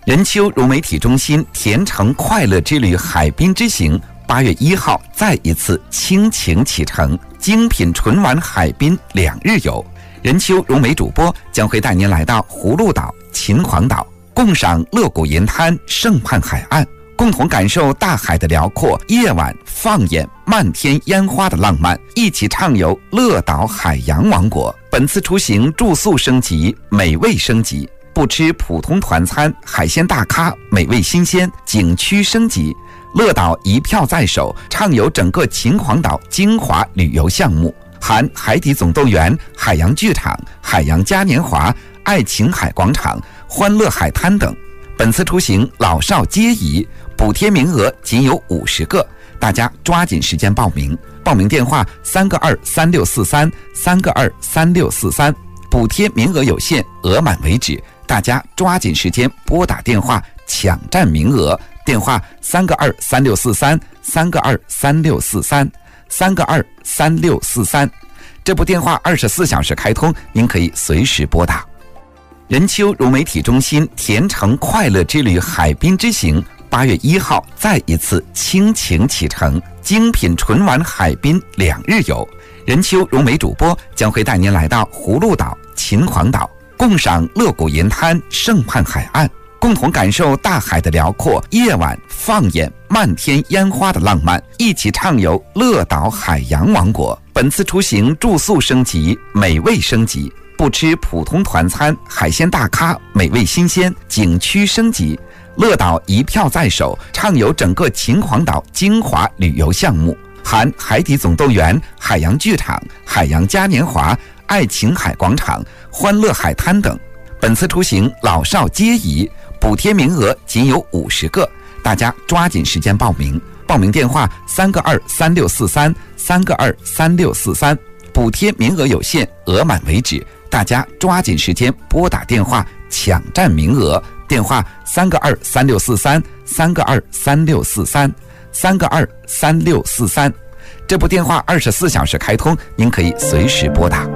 任丘融媒体中心甜橙快乐之旅海滨之行8月1号再一次倾情启程，精品纯玩海滨2日游。任丘融媒主播将会带您来到葫芦岛、秦皇岛，共赏乐谷银滩、胜畔海岸，共同感受大海的辽阔，夜晚放眼漫天烟花的浪漫，一起畅游乐岛海洋王国。本次出行住宿升级，美味升级，不吃普通团餐，海鲜大咖，美味新鲜，景区升级。乐岛一票在手，畅游整个秦皇岛精华旅游项目，含海底总动员、海洋剧场、海洋嘉年华、爱琴海广场、欢乐海滩等。本次出行老少皆宜，补贴名额仅有50个，大家抓紧时间报名。报名电话3个23643 3个23643，补贴名额有限，额满为止，大家抓紧时间拨打电话抢占名额。电话3个23643 3个23643 3个23643，这部电话24小时开通，您可以随时拨打。任丘融媒体中心甜橙快乐之旅海滨之行8月1号再一次倾情启程，精品纯玩海滨2日游。任丘融媒主播将会带您来到葫芦岛、秦皇岛，共赏乐谷银滩、胜畔海岸，共同感受大海的辽阔，夜晚放眼漫天烟花的浪漫，一起畅游乐岛海洋王国。本次出行住宿升级，美味升级，不吃普通团餐，海鲜大咖，美味新鲜，景区升级。乐岛一票在手，畅游整个秦皇岛精华旅游项目，含海底总动员、海洋剧场、海洋嘉年华、爱琴海广场、欢乐海滩等。本次出行老少皆宜，补贴名额仅有50个，大家抓紧时间报名。报名电话3个23643 3个23643，补贴名额有限，额满为止，大家抓紧时间拨打电话抢占名额。电话3个23643 3个23643 3个23643，这部电话24小时开通，您可以随时拨打。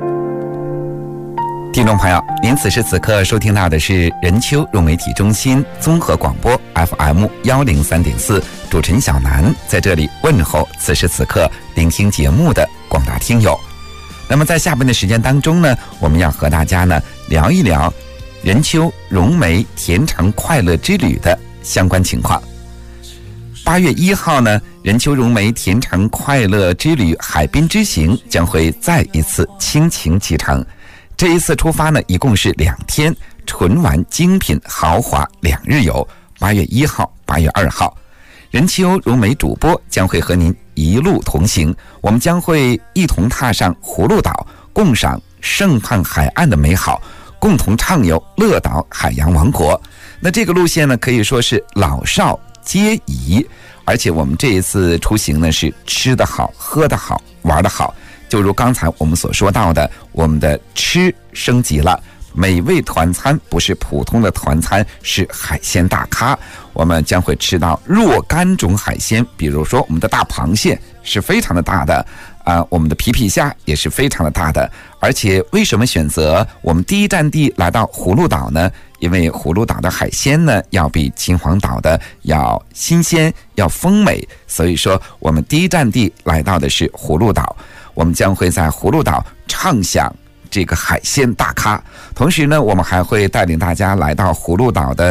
听众朋友，您此时此刻收听到的是任丘融媒体中心综合广播 FM 103.4，主持人小南在这里问候此时此刻聆听节目的广大听友。那么在下边的时间当中呢，我们要和大家呢聊一聊任丘融媒甜橙快乐之旅的相关情况。8月1号呢，任丘融媒甜橙快乐之旅海滨之行将会再一次倾情启程。这一次出发呢，一共是2天，纯玩精品豪华2日游。8月1号、8月2号，任丘融媒主播将会和您一路同行，我们将会一同踏上葫芦岛，共赏胜畔海岸的美好，共同畅游乐岛海洋王国。那这个路线呢，可以说是老少皆宜，而且我们这一次出行呢，是吃得好、喝得好、玩得好。就如刚才我们所说到的，我们的吃升级了，美味团餐不是普通的团餐，是海鲜大咖。我们将会吃到若干种海鲜，比如说我们的大螃蟹是非常的大的，我们的皮皮虾也是非常的大的。而且为什么选择我们第一站地来到葫芦岛呢？因为葫芦岛的海鲜呢，要比秦皇岛的要新鲜，要丰美，所以说我们第一站地来到的是葫芦岛。我们将会在葫芦岛畅享这个海鲜大咖，同时呢，我们还会带领大家来到葫芦岛的